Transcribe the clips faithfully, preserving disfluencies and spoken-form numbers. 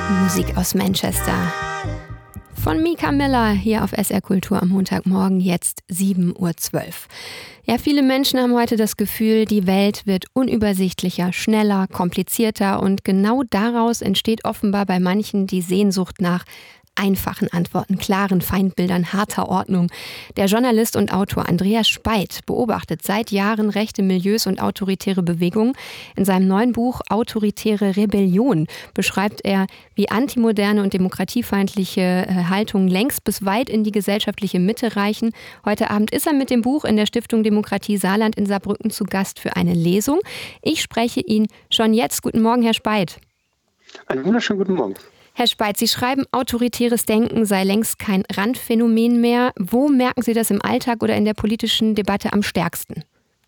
Musik aus Manchester. Von Mika Miller hier auf S R Kultur am Montagmorgen, jetzt sieben Uhr zwölf. Ja, viele Menschen haben heute das Gefühl, die Welt wird unübersichtlicher, schneller, komplizierter und genau daraus entsteht offenbar bei manchen die Sehnsucht nach einfachen Antworten, klaren Feindbildern, harter Ordnung. Der Journalist und Autor Andreas Speit beobachtet seit Jahren rechte Milieus und autoritäre Bewegungen. In seinem neuen Buch Autoritäre Rebellion beschreibt er, wie antimoderne und demokratiefeindliche Haltungen längst bis weit in die gesellschaftliche Mitte reichen. Heute Abend ist er mit dem Buch in der Stiftung Demokratie Saarland in Saarbrücken zu Gast für eine Lesung. Ich spreche ihn schon jetzt. Guten Morgen, Herr Speit. Einen wunderschönen guten Morgen. Herr Speit, Sie schreiben, autoritäres Denken sei längst kein Randphänomen mehr. Wo merken Sie das im Alltag oder in der politischen Debatte am stärksten?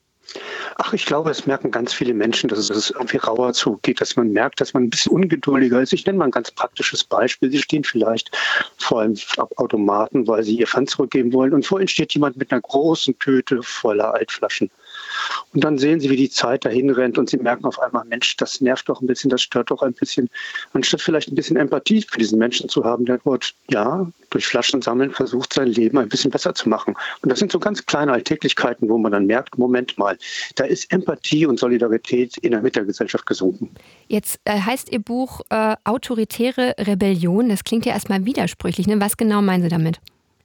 Ach, ich glaube, es merken ganz viele Menschen, dass es irgendwie rauer zugeht, dass man merkt, dass man ein bisschen ungeduldiger ist. Ich nenne mal ein ganz praktisches Beispiel. Sie stehen vielleicht vor einem Automaten, weil Sie Ihr Pfand zurückgeben wollen und vor Ihnen steht jemand mit einer großen Tüte voller Altflaschen. Und dann sehen Sie, wie die Zeit dahin rennt und Sie merken auf einmal, Mensch, das nervt doch ein bisschen, das stört doch ein bisschen. Anstatt vielleicht ein bisschen Empathie für diesen Menschen zu haben, der dort, ja, durch Flaschen sammeln versucht, sein Leben ein bisschen besser zu machen. Und das sind so ganz kleine Alltäglichkeiten, wo man dann merkt, Moment mal, da ist Empathie und Solidarität in der Mitte der Gesellschaft gesunken. Jetzt äh, heißt Ihr Buch äh, Autoritäre Rebellion. Das klingt ja erstmal widersprüchlich, ne? Was genau meinen Sie damit?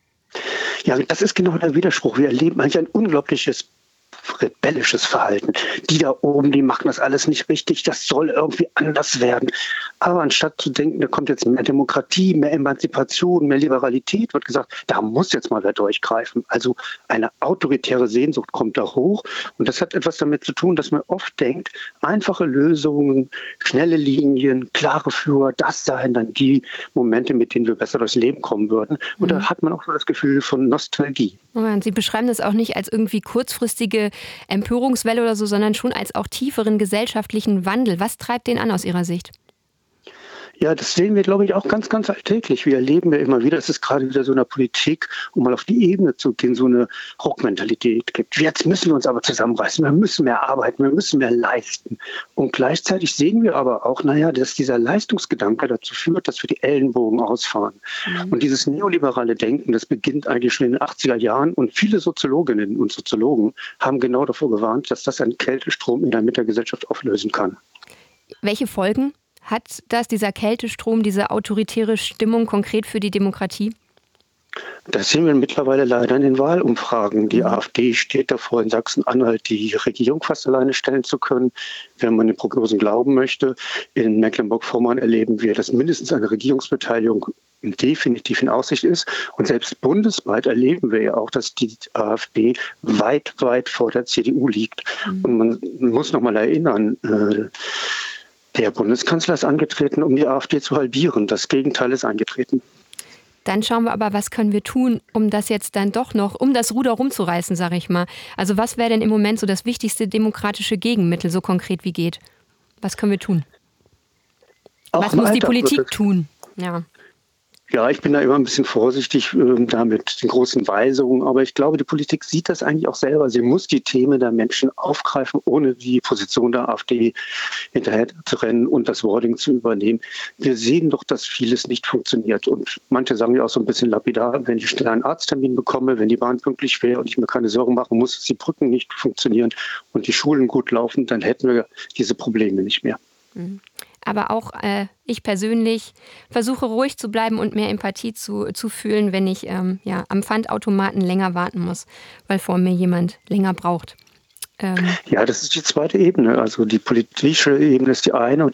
Ja, das ist genau der Widerspruch. Wir erleben eigentlich ein unglaubliches rebellisches Verhalten. Die da oben, die machen das alles nicht richtig, das soll irgendwie anders werden. Aber anstatt zu denken, da kommt jetzt mehr Demokratie, mehr Emanzipation, mehr Liberalität, wird gesagt, da muss jetzt mal wer durchgreifen. Also eine autoritäre Sehnsucht kommt da hoch und das hat etwas damit zu tun, dass man oft denkt, einfache Lösungen, schnelle Linien, klare Führer, das seien dann die Momente, mit denen wir besser durchs Leben kommen würden. Und mhm. da hat man auch so das Gefühl von Nostalgie. Und Sie beschreiben das auch nicht als irgendwie kurzfristige Empörungswelle oder so, sondern schon als auch tieferen gesellschaftlichen Wandel. Was treibt den an aus Ihrer Sicht? Ja, das sehen wir, glaube ich, auch ganz, ganz alltäglich. Wir erleben ja immer wieder, es ist gerade wieder so in der Politik, um mal auf die Ebene zu gehen, so eine Ruckmentalität gibt. Jetzt müssen wir uns aber zusammenreißen, wir müssen mehr arbeiten, wir müssen mehr leisten. Und gleichzeitig sehen wir aber auch, naja, dass dieser Leistungsgedanke dazu führt, dass wir die Ellenbogen ausfahren. Mhm. Und dieses neoliberale Denken, das beginnt eigentlich schon in den achtziger Jahren und viele Soziologinnen und Soziologen haben genau davor gewarnt, dass das einen Kältestrom in der Mitte der Gesellschaft auflösen kann. Welche Folgen hat das, dieser Kältestrom, diese autoritäre Stimmung konkret für die Demokratie? Das sehen wir mittlerweile leider in den Wahlumfragen. Die mhm. AfD steht davor, in Sachsen-Anhalt die Regierung fast alleine stellen zu können, wenn man den Prognosen glauben möchte. In Mecklenburg-Vorpommern erleben wir, dass mindestens eine Regierungsbeteiligung definitiv in Aussicht ist. Und selbst bundesweit erleben wir ja auch, dass die AfD weit, weit vor der C D U liegt. Mhm. Und man muss noch mal erinnern, äh, der Bundeskanzler ist angetreten, um die AfD zu halbieren. Das Gegenteil ist eingetreten. Dann schauen wir aber, was können wir tun, um das jetzt dann doch noch, um das Ruder rumzureißen, sage ich mal. Also was wäre denn im Moment so das wichtigste demokratische Gegenmittel, so konkret wie geht? Was können wir tun? Auch was muss die Alltag Politik tun? Ja. Ja, ich bin da immer ein bisschen vorsichtig äh, da mit den großen Weisungen, aber ich glaube, die Politik sieht das eigentlich auch selber. Sie muss die Themen der Menschen aufgreifen, ohne die Position der AfD hinterher zu rennen und das Wording zu übernehmen. Wir sehen doch, dass vieles nicht funktioniert und manche sagen ja auch so ein bisschen lapidar, wenn ich schnell einen Arzttermin bekomme, wenn die Bahn pünktlich wäre und ich mir keine Sorgen machen muss, dass die Brücken nicht funktionieren und die Schulen gut laufen, dann hätten wir diese Probleme nicht mehr. Mhm. Aber auch äh, ich persönlich versuche ruhig zu bleiben und mehr Empathie zu, zu fühlen, wenn ich ähm, ja, am Pfandautomaten länger warten muss, weil vor mir jemand länger braucht. Ähm ja, das ist die zweite Ebene. Also die politische Ebene ist die eine und